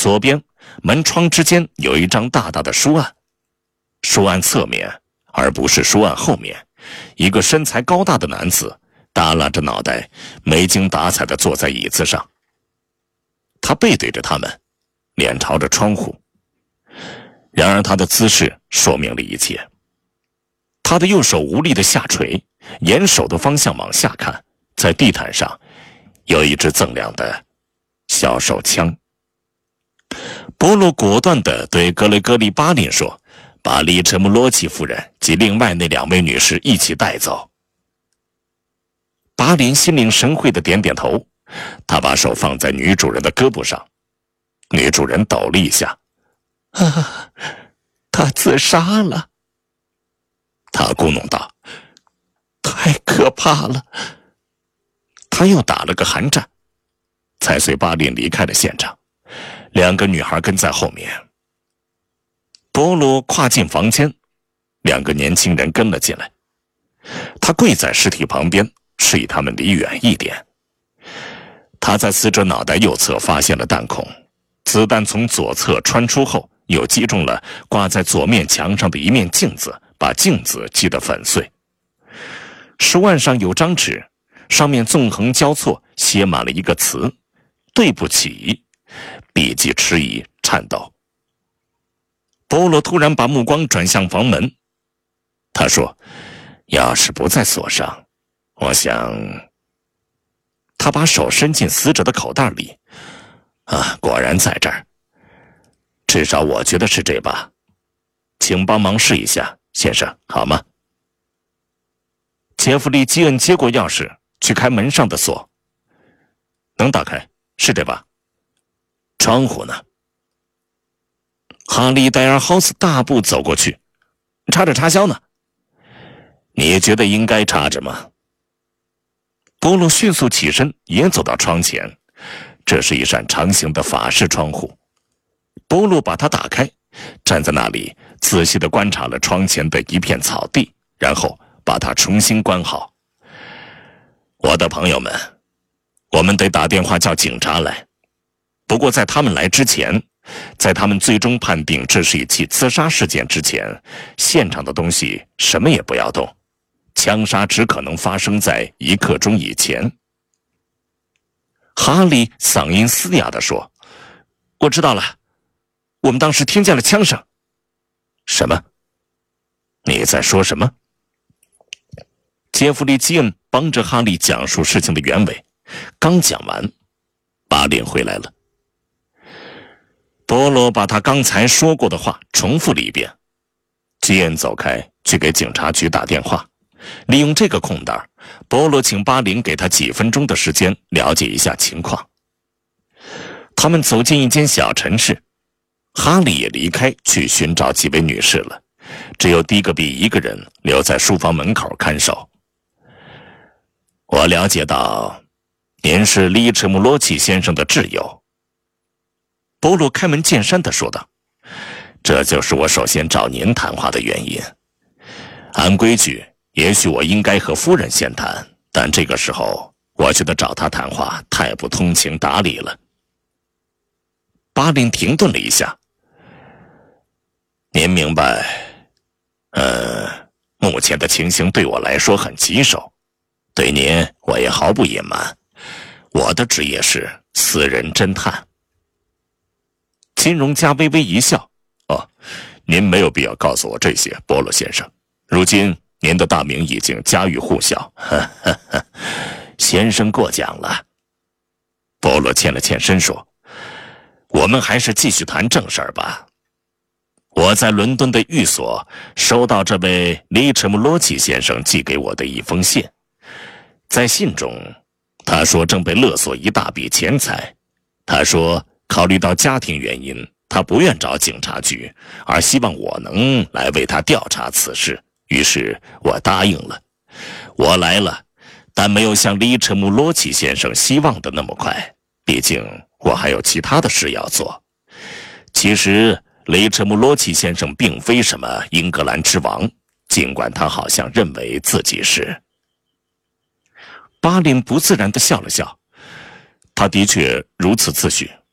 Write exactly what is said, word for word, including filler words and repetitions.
左边门窗之间有一张大大的书案，书案侧面，而不是书案后面，一个身材高大的男子耷拉着脑袋，没精打采地坐在椅子上。他背对着他们，脸朝着窗户。然而他的姿势说明了一切。他的右手无力地下垂，沿手的方向往下看，在地毯上有一支锃亮的小手枪。波洛果断地对格雷戈利·巴林说：“把利彻姆罗奇夫人及另外那两位女士一起带走。”巴林心领神会地点点头，他把手放在女主人的胳膊上。女主人抖了一下：“啊，他自杀了。”他咕哝道：“太可怕了。”他又打了个寒战，才随巴林离开了现场。两个女孩跟在后面。波罗跨进房间，两个年轻人跟了进来。他跪在尸体旁边，示意他们离远一点。他在死者脑袋右侧发现了弹孔，子弹从左侧穿出后，又击中了挂在左面墙上的一面镜子，把镜子击得粉碎。书案上有张纸，上面纵横交错写满了一个词：对不起。笔迹迟疑颤抖。波罗突然把目光转向房门，他说：“钥匙不在锁上，我想……”他把手伸进死者的口袋里，啊，果然在这儿。至少我觉得是这把，请帮忙试一下，先生，好吗？杰弗利·基恩接过钥匙，去开门上的锁。能打开，是这把。窗户呢？哈利·戴尔豪斯大步走过去，插着插销呢。你觉得应该插着吗？波洛迅速起身，也走到窗前。这是一扇长形的法式窗户。波洛把它打开，站在那里仔细地观察了窗前的一片草地，然后把它重新关好。我的朋友们，我们得打电话叫警察来。不过在他们来之前，在他们最终判定这是一起自杀事件之前，现场的东西什么也不要动，枪杀只可能发生在一刻钟以前。哈利嗓音嘶哑地说：“我知道了，我们当时听见了枪声。”什么？你在说什么？杰弗利·基恩帮着哈利讲述事情的原委，刚讲完，巴林回来了。波罗把他刚才说过的话重复了一遍。基恩走开，去给警察局打电话。利用这个空档，波罗请巴林给他几分钟的时间了解一下情况。他们走进一间小陈室，哈利也离开去寻找几位女士了，只有迪格比一个人留在书房门口看守。我了解到，您是利迟姆罗奇先生的挚友。波洛开门见山地说道：“这就是我首先找您谈话的原因。按规矩，也许我应该和夫人先谈，但这个时候，我觉得找她谈话太不通情达理了。”巴林停顿了一下：“您明白，呃，目前的情形对我来说很棘手，对您我也毫不隐瞒，我的职业是私人侦探。”金融家微微一笑：“哦，您没有必要告诉我这些，波洛先生。如今您的大名已经家喻户晓。”呵呵呵，先生过奖了。波洛欠了欠身说：“我们还是继续谈正事儿吧。我在伦敦的寓所收到这位利迟姆罗奇先生寄给我的一封信，在信中，他说正被勒索一大笔钱财。他说，考虑到家庭原因，他不愿找警察局，而希望我能来为他调查此事。于是我答应了。我来了，但没有像利迟姆罗奇先生希望的那么快，毕竟我还有其他的事要做。其实利迟姆罗奇先生并非什么英格兰之王，尽管他好像认为自己是。”巴林不自然地笑了笑，他的确如此自诩。